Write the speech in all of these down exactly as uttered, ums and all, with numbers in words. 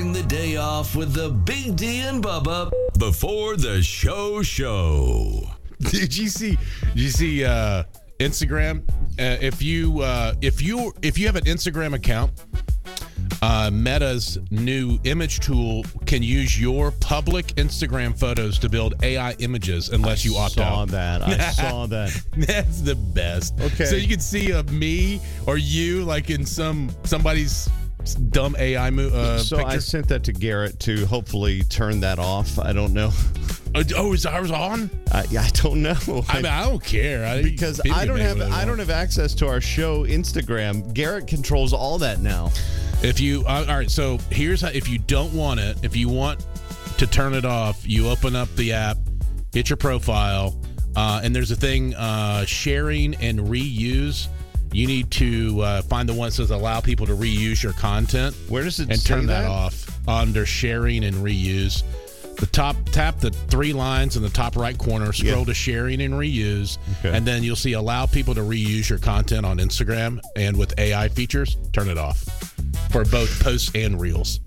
starting the day off with the Big D and Bubba before the show show. Did you see? Did you see uh, Instagram? Uh, if you uh, if you if you have an Instagram account, uh, Meta's new image tool can use your public Instagram photos to build A I images unless you opt saw out. that. I saw that. That's the best. Okay. So you can see a me or you like in some somebody's dumb A I mo- uh, so picture. I sent that to Garrett to hopefully turn that off. I don't know. Oh, is ours on? I, I don't know. I mean, I don't care. I, because I don't have I don't have access to our show Instagram. Garrett controls all that now. If you uh, all right, so here's how. If you don't want it, if you want to turn it off, you open up the app, hit your profile, uh, and there's a thing uh, sharing and reuse. You need to uh, find the one that says allow people to reuse your content. Where does it and say turn that? that off under sharing and reuse. The top tap the three lines in the top right corner. Scroll Yeah. to sharing and reuse, Okay. and then you'll see allow people to reuse your content on Instagram. And with A I features, turn it off for both posts and reels.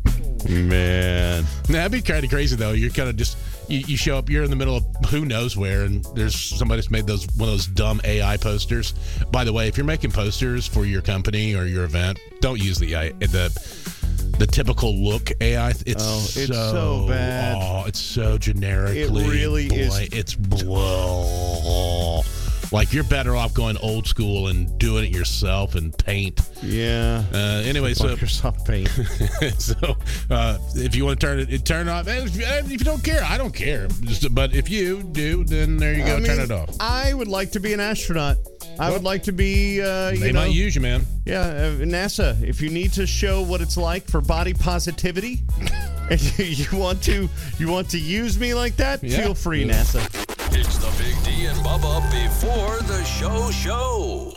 Man, That'd be kind of crazy though. You're kind of just you, you show up. You're in the middle of who knows where, and there's somebody that's made those one of those dumb A I posters. By the way, if you're making posters for your company or your event, don't use the A I, the the typical look A I. It's, Oh, it's so, so bad. Oh, it's so generically. It really blah, is. It's blah. Like you're better off going old school and doing it yourself and paint. yeah. Uh, anyway, so Microsoft Paint. so uh, if you want to turn it, turn it off. If you don't care, I don't care. Just, but if you do, then there you go. I mean, turn it off. I would like to be an astronaut. I would like to be, uh, They you know, might use you, man. yeah, uh, NASA. If you need to show what it's like for body positivity, and you, you want to, you want to use me like that, Yeah. feel free, NASA. It's the Big D and Bubba before the show show.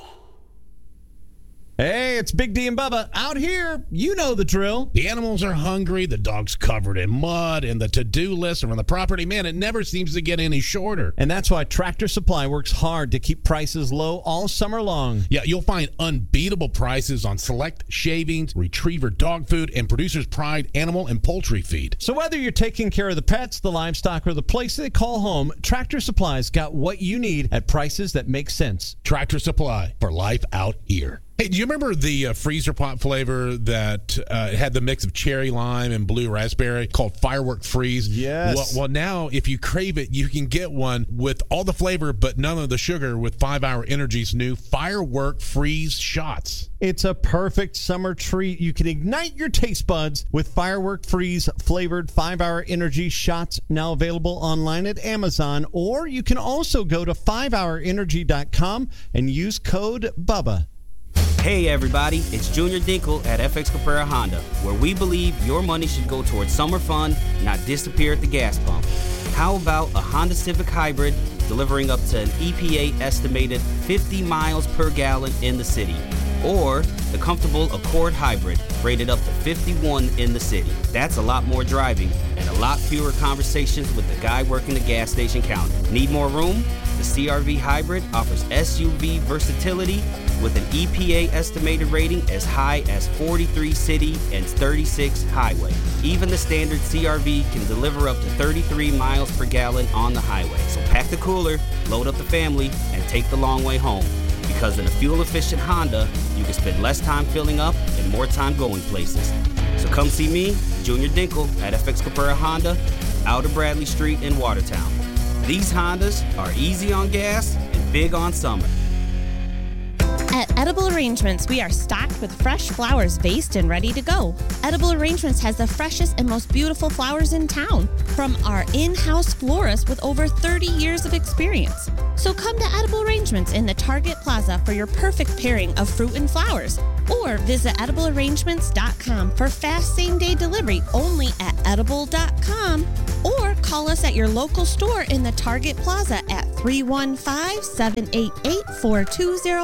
Hey, it's Big D and Bubba out here. You know the drill. The animals are hungry. The dog's covered in mud, and the to-do list around the property, man, it never seems to get any shorter. And that's why Tractor Supply works hard to keep prices low all summer long. Yeah, you'll find unbeatable prices on select shavings, retriever dog food, and Producer's Pride animal and poultry feed. So whether you're taking care of the pets, the livestock, or the place they call home, Tractor Supply's got what you need at prices that make sense. Tractor Supply, for life out here. Hey, do you remember the uh, freezer pot flavor that uh, had the mix of cherry lime and blue raspberry called Firework Freeze? Yes. Well, well, now if you crave it, you can get one with all the flavor but none of the sugar with five hour Energy's new Firework Freeze shots. It's a perfect summer treat. You can ignite your taste buds with Firework Freeze flavored five hour Energy shots, now available online at Amazon, or you can also go to five hour energy dot com and use code BUBBA. Hey everybody, it's Junior Dinkle at F X Caprera Honda, where we believe your money should go towards summer fun, not disappear at the gas pump. How about a Honda Civic Hybrid delivering up to an E P A estimated fifty miles per gallon in the city? Or the comfortable Accord Hybrid, rated up to fifty-one in the city. That's a lot more driving and a lot fewer conversations with the guy working the gas station counter. Need more room? The C R V Hybrid offers S U V versatility with an E P A estimated rating as high as forty-three city and thirty-six highway. Even the standard C R V can deliver up to thirty-three miles per gallon on the highway. So pack the cooler, load up the family, and take the long way home. Because in a fuel-efficient Honda, you can spend less time filling up and more time going places. So come see me, Junior Dinkle, at F X Caprera Honda, out of Bradley Street in Watertown. These Hondas are easy on gas and big on summer. At Edible Arrangements, we are stocked with fresh flowers based and ready to go. Edible Arrangements has the freshest and most beautiful flowers in town from our in-house florist with over thirty years of experience. So come to Edible Arrangements in the Target Plaza for your perfect pairing of fruit and flowers. Or visit edible arrangements dot com for fast same-day delivery only at edible dot com. Or call us at your local store in the Target Plaza at three one five, seven eight eight, four two zero one.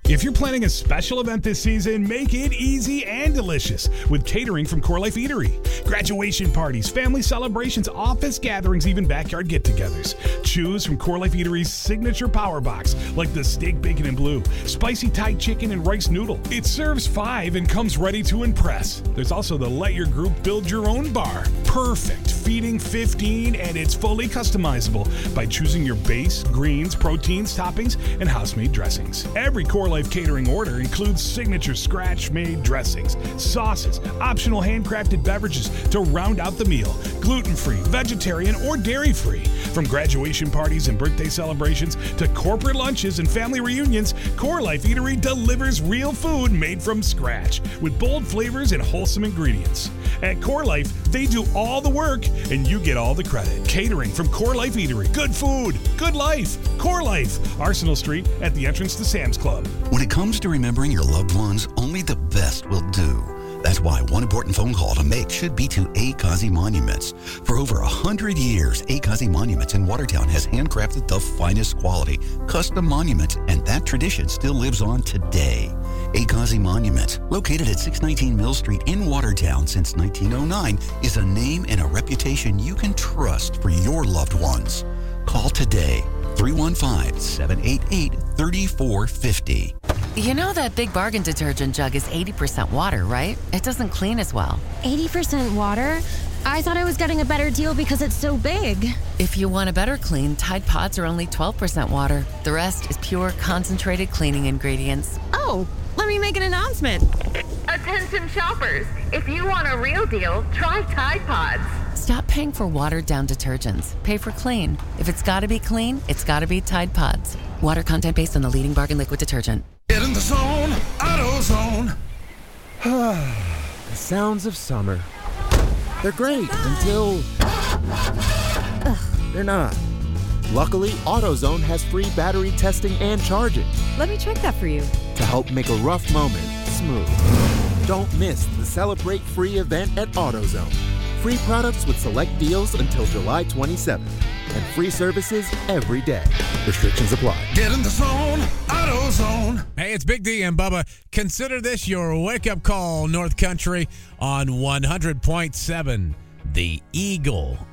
If you're planning a special event this season, make it easy and delicious with catering from Core Life Eatery. Graduation parties, family celebrations, office gatherings, even backyard get-togethers. Choose from Core Life Eatery's signature power box, like the steak, bacon, and blue, spicy Thai chicken, and rice noodle. It serves five and comes ready to impress. There's also the Let Your Group Build Your Own bar. Perfect, feeding fifteen, and it's fully customizable by choosing your base, greens, proteins, toppings, and house-made dressings. Every Core Life catering order includes signature scratch-made dressings, sauces, optional handcrafted beverages to round out the meal, gluten-free, vegetarian, or dairy-free. From graduation parties and birthday celebrations to corporate lunches and family reunions, Core Life Eatery delivers real food made from scratch with bold flavors and wholesome ingredients. At Core Life, they do all the work and you get all the credit. Catering from Core Life Eatery. Good food, good life. Core Life, Arsenal Street at the entrance to Sam's Club. When it comes to remembering your loved ones, only the best will do. That's why one important phone call to make should be to Akazi Monuments. For over a hundred years, Akazi Monuments in Watertown has handcrafted the finest quality, custom monuments, and that tradition still lives on today. Akazi Monuments, located at six nineteen Mill Street in Watertown since nineteen oh nine, is a name and a reputation you can trust for your loved ones. Call today, three one five, seven eight eight, three four five zero. You know that Big Bargain detergent jug is eighty percent water, right? It doesn't clean as well. eighty percent water? I thought I was getting a better deal because it's so big. If you want a better clean, Tide Pods are only twelve percent water. The rest is pure, concentrated cleaning ingredients. Oh, let me make an announcement. Attention shoppers, if you want a real deal, try Tide Pods. Stop paying for watered-down detergents. Pay for clean. If it's gotta be clean, it's gotta be Tide Pods. Water content based on the leading bargain liquid detergent. Get in the zone, AutoZone. The sounds of summer. They're great until Ugh, they're not. Luckily, AutoZone has free battery testing and charging. Let me check that for you. To help make a rough moment smooth. Don't miss the Celebrate Free event at AutoZone. Free products with select deals until July twenty-seventh. And free services every day. Restrictions apply. Get in the zone, AutoZone. Hey, it's Big D and Bubba. Consider this your wake-up call, North Country, on one hundred point seven The Eagle.